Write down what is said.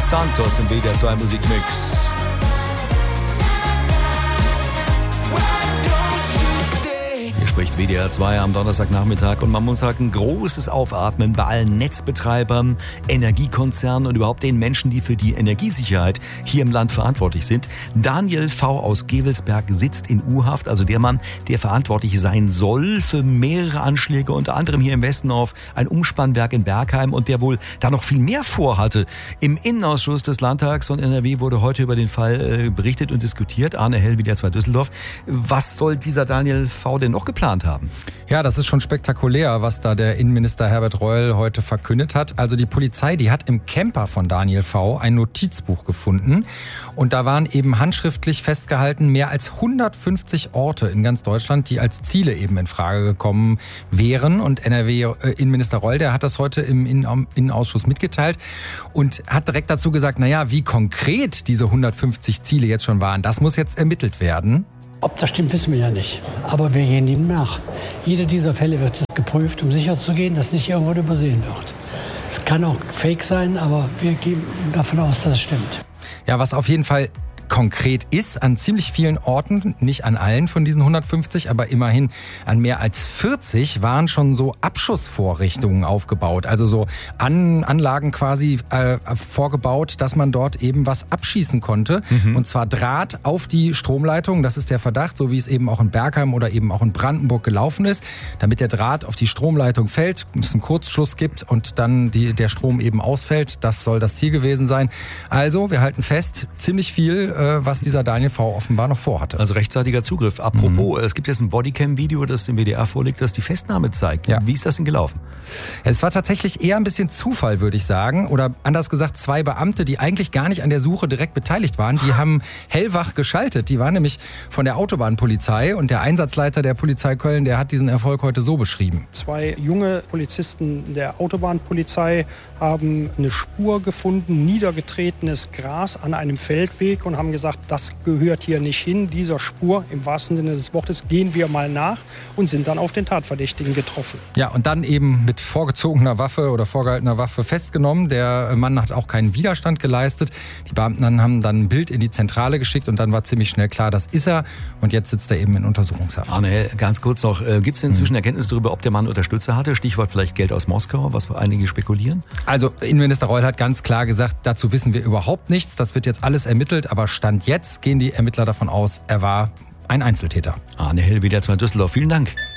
Los Santos im WDR 2 Musikmix. Hier spricht WDR 2 am Donnerstagnachmittag und man muss sagen, großes Aufatmen bei allen Netzbetreibern, Energiekonzernen und überhaupt den Menschen, die für die Energiesicherheit hier im Land verantwortlich sind. Daniel V. aus Gevelsberg sitzt in U-Haft, also der Mann, der verantwortlich sein soll für mehrere Anschläge, unter anderem hier im Westen auf ein Umspannwerk in Bergheim und der wohl da noch viel mehr vorhatte. Im Innenausschuss des Landtags von NRW wurde heute über den Fall berichtet und diskutiert. Arne Hell, WDR 2 Düsseldorf. Was soll dieser Daniel V. denn noch geplant haben? Ja, das ist schon spektakulär, was da der Innenminister Herbert Reul heute verkündet hat. Also die Polizei, die hat im Camper von Daniel V. ein Notizbuch gefunden. Und da waren eben handschriftlich festgehalten mehr als 150 Orte in ganz Deutschland, die als Ziele eben in Frage gekommen wären. Und NRW-Innenminister Reul, der hat das heute im Innenausschuss mitgeteilt und hat direkt dazu gesagt, naja, wie konkret diese 150 Ziele jetzt schon waren, das muss jetzt ermittelt werden. Ob das stimmt, wissen wir ja nicht. Aber wir gehen ihm nach. Jeder dieser Fälle wird geprüft, um sicherzugehen, dass nicht irgendwo übersehen wird. Es kann auch fake sein, aber wir gehen davon aus, dass es stimmt. Ja, was auf jeden Fall konkret ist, an ziemlich vielen Orten, nicht an allen von diesen 150, aber immerhin an mehr als 40 waren schon so Abschussvorrichtungen aufgebaut. Also so Anlagen quasi vorgebaut, dass man dort eben was abschießen konnte. Und zwar Draht auf die Stromleitung. Das ist der Verdacht, so wie es eben auch in Bergheim oder eben auch in Brandenburg gelaufen ist. Damit der Draht auf die Stromleitung fällt, es einen Kurzschluss gibt und dann der Strom eben ausfällt. Das soll das Ziel gewesen sein. Also, wir halten fest, ziemlich viel, was dieser Daniel V. offenbar noch vorhatte. Also rechtzeitiger Zugriff. Apropos, es gibt jetzt ein Bodycam-Video, das dem WDR vorliegt, das die Festnahme zeigt. Ja. Wie ist das denn gelaufen? Es war tatsächlich eher ein bisschen Zufall, würde ich sagen. Oder anders gesagt, 2 Beamte, die eigentlich gar nicht an der Suche direkt beteiligt waren, die haben hellwach geschaltet. Die waren nämlich von der Autobahnpolizei und der Einsatzleiter der Polizei Köln, der hat diesen Erfolg heute so beschrieben. 2 junge Polizisten der Autobahnpolizei haben eine Spur gefunden, niedergetretenes Gras an einem Feldweg und haben gesagt, das gehört hier nicht hin. Dieser Spur, im wahrsten Sinne des Wortes, gehen wir mal nach und sind dann auf den Tatverdächtigen getroffen. Ja, und dann eben mit vorgezogener Waffe oder vorgehaltener Waffe festgenommen. Der Mann hat auch keinen Widerstand geleistet. Die Beamten haben dann ein Bild in die Zentrale geschickt und dann war ziemlich schnell klar, das ist er. Und jetzt sitzt er eben in Untersuchungshaft. Arne, ganz kurz noch, gibt es inzwischen Erkenntnisse darüber, ob der Mann Unterstützer hatte? Stichwort vielleicht Geld aus Moskau, was einige spekulieren? Also Innenminister Reul hat ganz klar gesagt, dazu wissen wir überhaupt nichts. Das wird jetzt alles ermittelt, aber Stand jetzt gehen die Ermittler davon aus, er war ein Einzeltäter. Arne Hell, WDR 2 Düsseldorf. Vielen Dank.